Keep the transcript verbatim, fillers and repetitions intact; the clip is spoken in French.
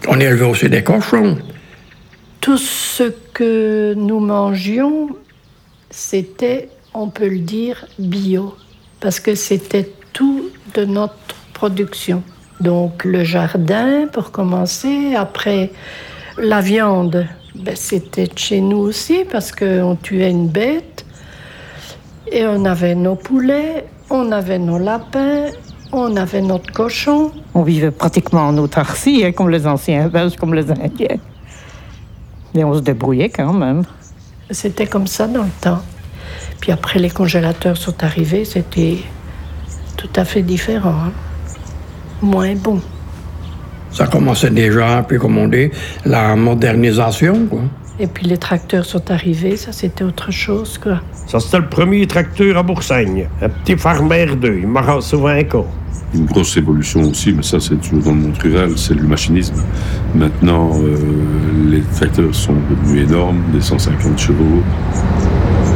On élevait aussi des cochons. Tout ce que nous mangions, c'était, on peut le dire, bio, parce que c'était tout de notre production. Donc le jardin, pour commencer, après la viande, ben, c'était chez nous aussi, parce qu'on tuait une bête, et on avait nos poulets, on avait nos lapins, on avait notre cochon. On vivait pratiquement en autarcie, hein, comme les anciens Belges, comme les Indiens. Et on se débrouillait quand même. C'était comme ça dans le temps. Puis après, les congélateurs sont arrivés, c'était tout à fait différent. Hein? Moins bon. Ça commençait déjà, puis comme on dit, la modernisation, quoi. Et puis les tracteurs sont arrivés, ça c'était autre chose, quoi. Ça c'était le premier tracteur à Boursagne. Un petit Farmer deux, il m'en rend souvent compte. Une grosse évolution aussi, mais ça c'est toujours dans le monde rural, c'est le machinisme. Maintenant, euh, les tracteurs sont devenus énormes, des cent cinquante chevaux.